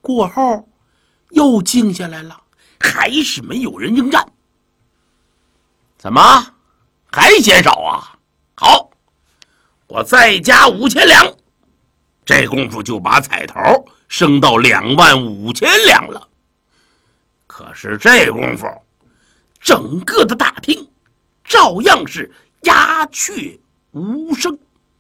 过后又静下来了，还是没有人应战。怎么还嫌少啊？好，我再加5000两，这功夫就把彩头升到25000两了。可是这功夫，整个的大厅照样是鸦雀无声。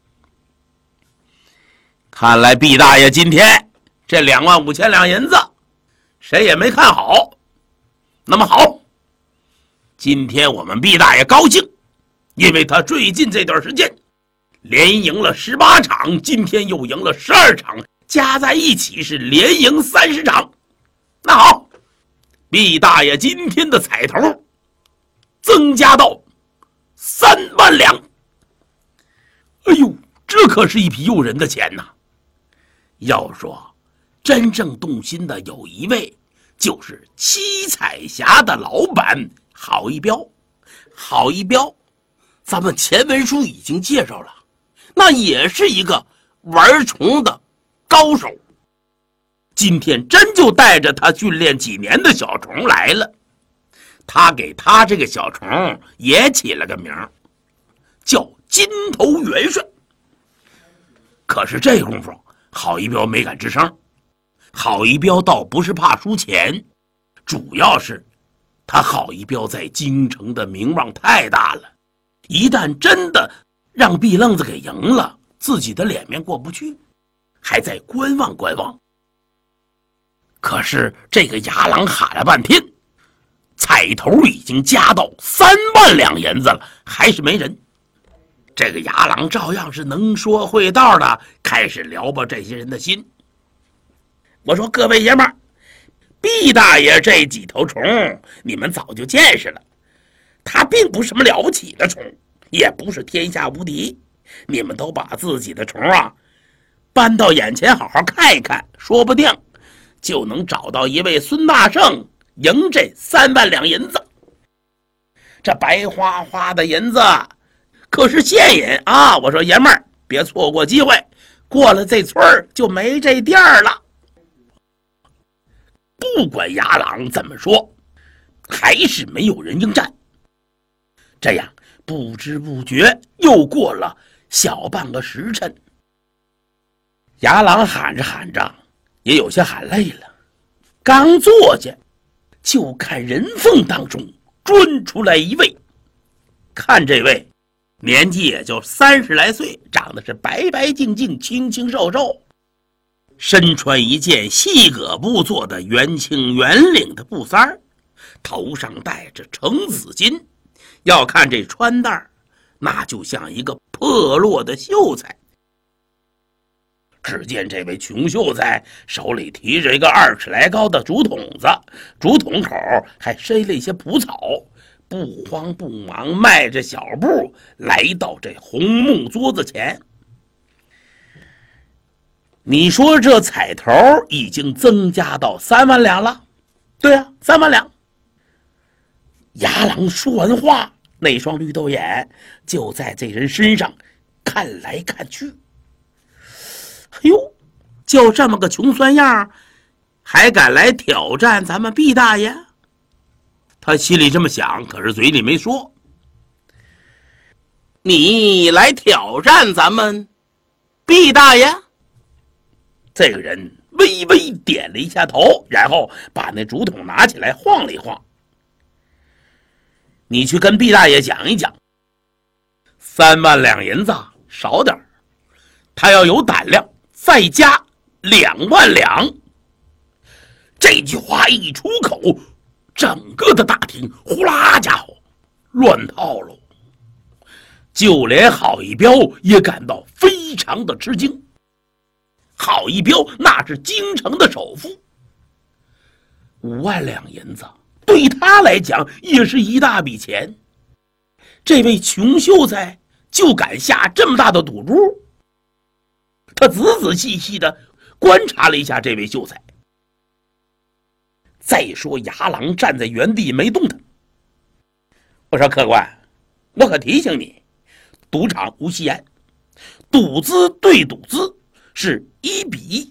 看来毕大爷今天这25000两银子谁也没看好。那么好，今天我们毕大爷高兴，因为他最近这段时间连赢了18场，今天又赢了12场，加在一起是连赢30场。那好，毕大爷今天的彩头增加到3万两。哎呦，这可是一笔诱人的钱呐！要说真正动心的有一位，就是七彩匣的老板郝一彪。郝一彪咱们前文书已经介绍了，那也是一个玩虫的高手。今天真就带着他训练几年的小虫来了。他给他这个小虫也起了个名，叫金头元帅。可是这功夫郝一彪没敢吱声。郝一彪倒不是怕输钱，主要是他郝一彪在京城的名望太大了，一旦真的让毕愣子给赢了，自己的脸面过不去，还在观望观望。可是这个牙郎喊了半天，彩头已经加到3万两银子了，还是没人。这个牙郎照样是能说会道的，开始撩拨这些人的心。我说各位爷们儿，毕大爷这几头虫你们早就见识了，他并不是什么了不起的虫，也不是天下无敌，你们都把自己的虫搬到眼前好好看一看，说不定就能找到一位孙大圣赢这3万两银子。这白花花的银子可是现银啊！我说爷们儿，别错过机会，过了这村就没这店了。不管牙郎怎么说，还是没有人应战。这样不知不觉又过了小半个时辰，牙郎喊着喊着也有些喊累了，刚坐下就看人缝当中钻出来一位。看这位年纪也就30来岁，长得是白白净净，清清瘦瘦，身穿一件细葛布做的圆青圆领的布衫，头上戴着橙紫巾，要看这穿戴那就像一个破落的秀才。只见这位穷秀才手里提着一个20尺来高的竹筒子，竹筒口还塞了一些蒲草，不慌不忙迈着小步来到这红木桌子前。你说这彩头已经增加到3万两了？对啊，3万两。牙郎说完话，那双绿豆眼就在这人身上看来看去。哎呦，就这么个穷酸样，还敢来挑战咱们毕大爷？他心里这么想，可是嘴里没说。你来挑战咱们毕大爷？这个人微微点了一下头，然后把那竹筒拿起来晃了一晃。你去跟毕大爷讲一讲，3万两银子少点，他要有胆量再加2万两。这句话一出口，整个的大厅呼啦家伙乱套喽。就连郝一彪也感到非常的吃惊。郝一彪那是京城的首富，5万两银子对他来讲也是一大笔钱。这位穷秀才就敢下这么大的赌注。他仔仔细细的观察了一下这位秀才。再说牙郎站在原地没动弹。我说客官，我可提醒你，赌场无戏言，赌资对赌资是1比1，